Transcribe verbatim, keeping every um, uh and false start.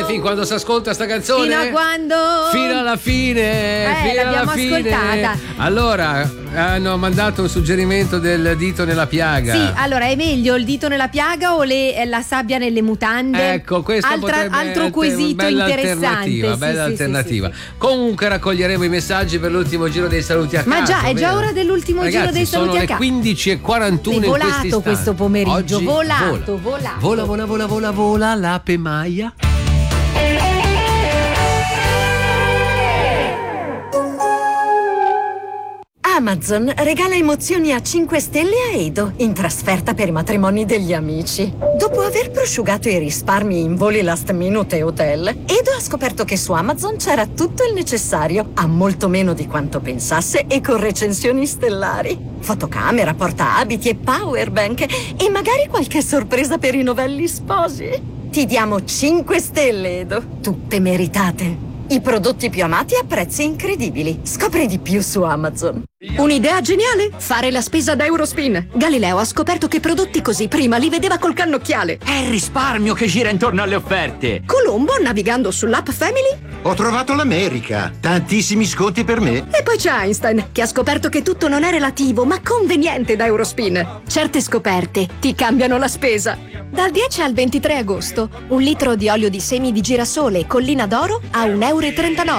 E fin quando si ascolta sta canzone? Fino a quando? Fino alla fine. Eh, fino l'abbiamo alla fine. ascoltata. Allora, hanno mandato un suggerimento del dito nella piaga. Sì, allora è meglio il dito nella piaga o le, la sabbia nelle mutande? Ecco, questo Altra, potrebbe altro essere quesito bella interessante. alternativa, Sì, bella sì, alternativa. sì, sì, sì. Comunque raccoglieremo i messaggi per l'ultimo giro dei saluti a Ma caso. già, è già vero? ora dell'ultimo Ragazzi, giro dei saluti sono a le caso. quindici e quarantuno Sei in volato quest'istante. questo pomeriggio, Oggi volato, vola. volato. Vola, vola, vola, vola, vola, l'ape Maia. Amazon regala emozioni a cinque stelle a Edo, in trasferta per i matrimoni degli amici. Dopo aver prosciugato i risparmi in voli last minute e hotel, Edo ha scoperto che su Amazon c'era tutto il necessario, a molto meno di quanto pensasse e con recensioni stellari. Fotocamera, portaabiti e powerbank e magari qualche sorpresa per i novelli sposi. Ti diamo cinque stelle, Edo, tutte meritate. I prodotti più amati a prezzi incredibili. Scopri di più su Amazon. Un'idea geniale? Fare la spesa da Eurospin. Galileo ha scoperto che prodotti così prima li vedeva col cannocchiale. È il risparmio che gira intorno alle offerte. Colombo, navigando sull'app Family. Ho trovato l'America. Tantissimi sconti per me. E poi c'è Einstein, che ha scoperto che tutto non è relativo, ma conveniente da Eurospin. Certe scoperte ti cambiano la spesa. Dal dieci al ventitré agosto, un litro di olio di semi di girasole Collina d'Oro a un euro e trentanove.